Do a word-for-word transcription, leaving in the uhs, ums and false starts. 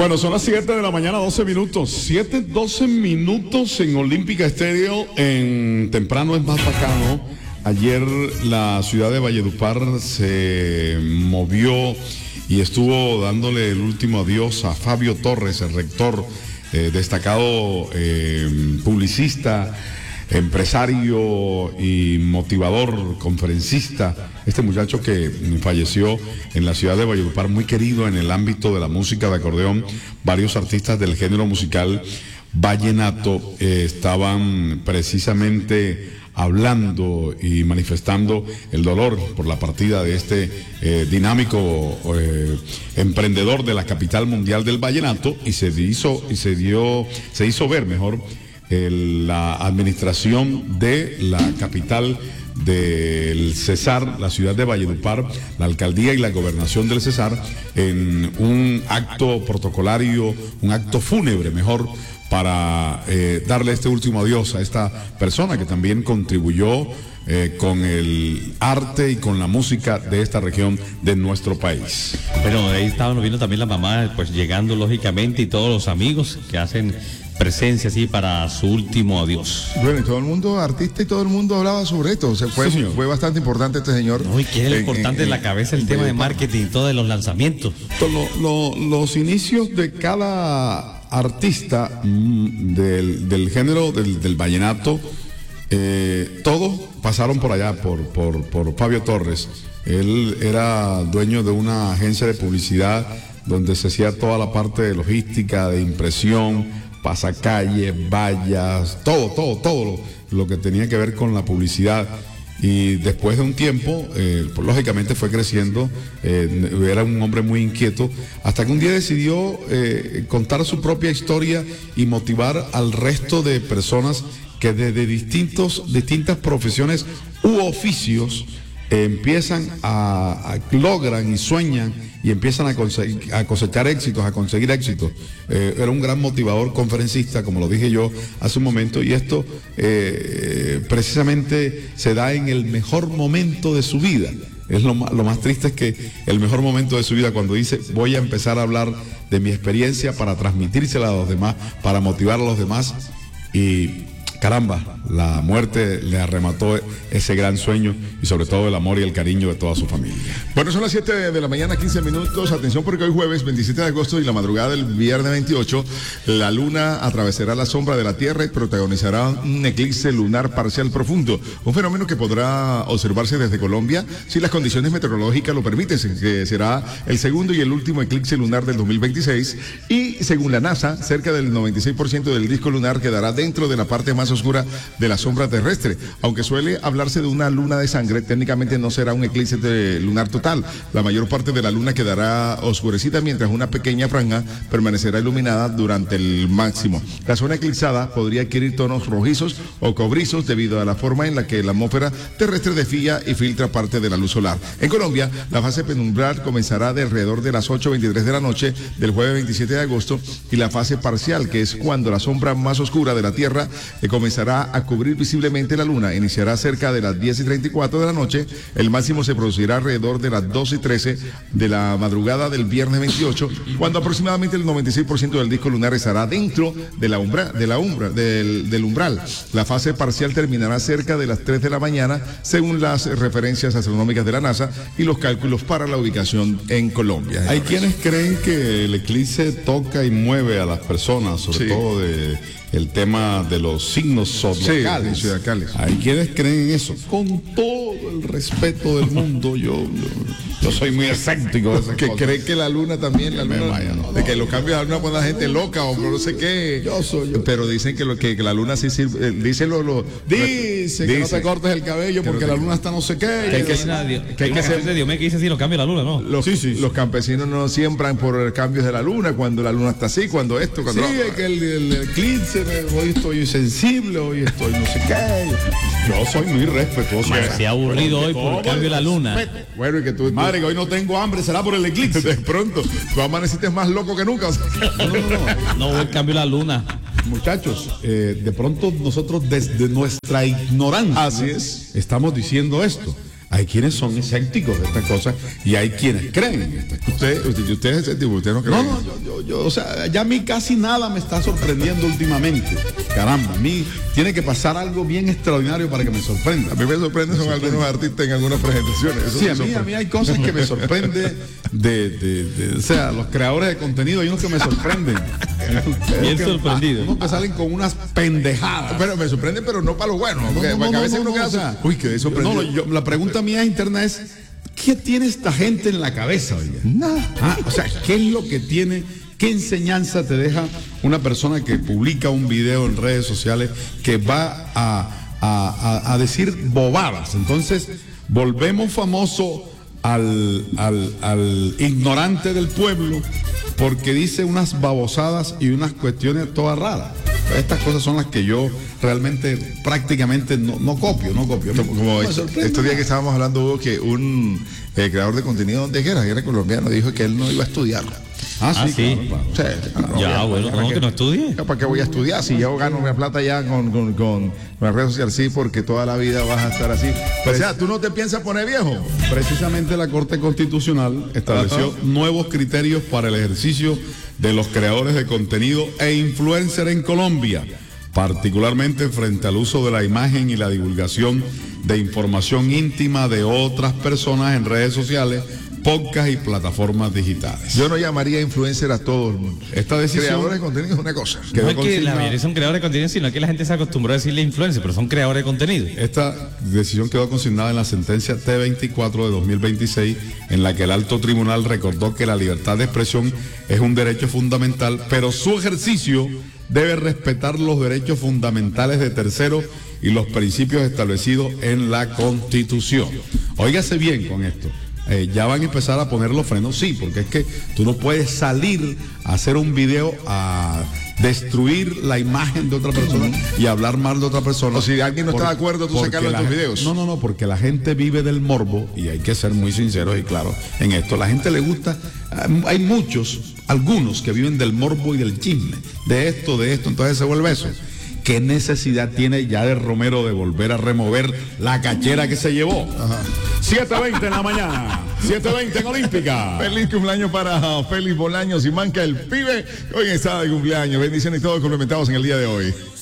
Bueno, son las siete de la mañana, doce minutos. siete, doce minutos en Olímpica Estéreo. En Temprano es más bacano. Ayer la ciudad de Valledupar se movió y estuvo dándole el último adiós a Fabio Torres, el rector, eh, destacado eh, publicista, empresario y motivador, conferencista. Este muchacho que falleció en la ciudad de Valledupar, muy querido en el ámbito de la música de acordeón. Varios artistas del género musical vallenato eh, estaban precisamente hablando y manifestando el dolor por la partida de este eh, dinámico eh, emprendedor de la capital mundial del vallenato, y se hizo y se dio se hizo ver mejor el, la administración de la capital del Cesar, la ciudad de Valledupar, la alcaldía y la gobernación del Cesar, en un acto protocolario, un acto fúnebre mejor, para eh, darle este último adiós a esta persona que también contribuyó eh, con el arte y con la música de esta región de nuestro país. Bueno, ahí estaban viendo también la mamá, pues llegando lógicamente, y todos los amigos que hacen presencia así para su último adiós. Bueno, y todo el mundo, artista y todo el mundo hablaba sobre esto. O sea, fue, sí, fue bastante importante este señor. No, y que es lo importante en, en la cabeza el en, tema en, de marketing y todo de los lanzamientos. Lo, lo, los inicios de cada artista mmm, del, del género del, del vallenato, eh, todos pasaron por allá, por, por, por Fabio Torres. Él era dueño de una agencia de publicidad donde se hacía toda la parte de logística, de impresión, pasacalles, vallas, todo, todo, todo lo, lo que tenía que ver con la publicidad. Y después de un tiempo, eh, pues, lógicamente fue creciendo, eh, era un hombre muy inquieto, hasta que un día decidió eh, contar su propia historia y motivar al resto de personas que desde distintos, distintas profesiones u oficios eh, empiezan a, a, logran y sueñan y empiezan a, conseguir, a cosechar éxitos, a conseguir éxitos. Eh, era un gran motivador, conferencista, como lo dije yo hace un momento, y esto eh, precisamente se da en el mejor momento de su vida. Es lo, lo más triste, es que el mejor momento de su vida, cuando dice: voy a empezar a hablar de mi experiencia para transmitírsela a los demás, para motivar a los demás, y caramba, la muerte le arremató ese gran sueño y sobre todo el amor y el cariño de toda su familia. Bueno, son las siete de la mañana, quince minutos. Atención, porque hoy jueves veintisiete de agosto y la madrugada del viernes veintiocho, la luna atravesará la sombra de la Tierra y protagonizará un eclipse lunar parcial profundo, un fenómeno que podrá observarse desde Colombia si las condiciones meteorológicas lo permiten, que será el segundo y el último eclipse lunar del dos mil veintiséis, y según la NASA, cerca del noventa y seis por ciento del disco lunar quedará dentro de la parte más oscura de la sombra terrestre. Aunque suele hablarse de una luna de sangre, técnicamente no será un eclipse de lunar total. La mayor parte de la luna quedará oscurecida, mientras una pequeña franja permanecerá iluminada durante el máximo. La zona eclipsada podría adquirir tonos rojizos o cobrizos debido a la forma en la que la atmósfera terrestre desvía y filtra parte de la luz solar. En Colombia, la fase penumbral comenzará de alrededor de las ocho veintitrés de la noche del jueves veintisiete de agosto, y la fase parcial, que es cuando la sombra más oscura de la Tierra eh, comenzará a cubrir visiblemente la luna, iniciará cerca de las diez y treinta y cuatro de la noche. El máximo se producirá alrededor de las doce y trece de la madrugada del viernes veintiocho, cuando aproximadamente el noventa y seis por ciento del disco lunar estará dentro de la umbra, de la umbra, del, del umbral. La fase parcial terminará cerca de las tres de la mañana, según las referencias astronómicas de la NASA y los cálculos para la ubicación en Colombia. Hay quienes creen que el eclipse toca y mueve a las personas, sobre sí. todo de el tema de los signos zodiacales. Sí, zodiacales. Hay quienes creen en eso. Con todo el respeto del mundo, yo, yo, yo soy muy escéptico de esas que cosas. cree que la luna también, la luna, vaya, no, de no, que los cambios de la luna ponen a la gente loca o no sé qué. Yo soy yo. Pero dicen que, lo, que, que la luna sí sirve, eh, dicen lo, lo dice, dice que no te cortes el cabello porque la luna está no sé qué. Que hay que, que, hay que hacer de Dios me que dice así, los cambios de la luna, ¿no? Los, sí, sí, los campesinos no siembran por cambios de la luna, cuando la luna está así, cuando esto, cuando... Sí, es que el, el eclipse, hoy estoy sensible, hoy estoy no sé qué. Yo soy muy respetuoso. Madre, se ha aburrido hoy por el cambio de la luna. Bueno, y que tú... Madre, que hoy no tengo hambre, será por el eclipse. De pronto, tú amaneciste más loco que nunca. No, no, no. No, el cambio de la luna. Muchachos, eh, de pronto nosotros desde nuestra ignorancia así es, estamos diciendo esto. hay quienes son escépticos de estas cosas y hay quienes creen en estas cosas. Usted, usted, usted es escéptico, usted no cree. No, no, yo, yo, yo, o sea, ya a mí casi nada me está sorprendiendo últimamente. Caramba, a mí tiene que pasar algo bien extraordinario para que me sorprenda. A mí me sorprende son algunos artistas en algunas presentaciones. Eso Sí, a me mí, a sorprende. mí hay cosas que me sorprenden de, de, de, o sea, los creadores de contenido, hay unos que me sorprenden. Bien Que- sorprendido. Unos que salen con unas pendejadas. Pero me sorprende, pero no para lo bueno. No, Porque, no, porque no, a veces no, uno no, queda o sea, así, uy, quedé sorprendido. No, no, yo- la pregunta mía interna es, ¿qué tiene esta gente en la cabeza, oiga? Nada. Ah, o sea, ¿qué es lo que tiene, qué enseñanza te deja una persona que publica un video en redes sociales que va a, a- a- a decir bobadas? Entonces, volvemos famoso al, al, al ignorante del pueblo porque dice unas babosadas y unas cuestiones todas raras. Estas cosas son las que yo realmente prácticamente no, no copio, no copio. Como No me est- sorprende estos días nada. que estábamos hablando, Hugo, que un eh, creador de contenido donde era, era colombiano, dijo que él no iba a estudiar. Ah, sí, Ah, sí. claro, claro. Sí, no, Ya, ya, bueno, ¿para no, qué? que no estudie. ¿Para qué voy a estudiar? Si yo gano mi plata ya con, con, con, con las redes sociales, sí, porque toda la vida vas a estar así. O sea, ¿tú no te piensas poner viejo? Precisamente la Corte Constitucional estableció Ajá. nuevos criterios para el ejercicio de los creadores de contenido e influencer en Colombia, particularmente frente al uso de la imagen y la divulgación de información íntima de otras personas en redes sociales, podcasts y plataformas digitales. Yo no llamaría influencer a todo el mundo. Esta decisión Creadores de contenido es una cosa. quedó No es que la consignada- mayoría son creadores de contenido, sino que la gente se acostumbró a decirle influencer, pero son creadores de contenido. Esta decisión quedó consignada en la sentencia T veinticuatro de dos mil veintiséis, en la que el alto tribunal recordó que la libertad de expresión es un derecho fundamental, pero su ejercicio debe respetar los derechos fundamentales de terceros y los principios establecidos en la Constitución. Óigase bien con esto. Eh, ya van a empezar a poner los frenos, sí, porque es que tú no puedes salir a hacer un video a destruir la imagen de otra persona y hablar mal de otra persona. O si alguien no está de acuerdo, tú porque sacarlo de la tus gen- videos. No, no, no, porque la gente vive del morbo y hay que ser muy sinceros y claros en esto. La gente le gusta, eh, hay muchos, algunos que viven del morbo y del chisme, de esto, de esto, entonces se vuelve eso. ¿Qué necesidad tiene ya de Romero de volver a remover la cachera que se llevó? siete veinte en la mañana, siete veinte en Olímpica. Feliz cumpleaños para Félix Bolaños y Manca, el pibe. Hoy está de cumpleaños. Bendiciones y todos complementados en el día de hoy.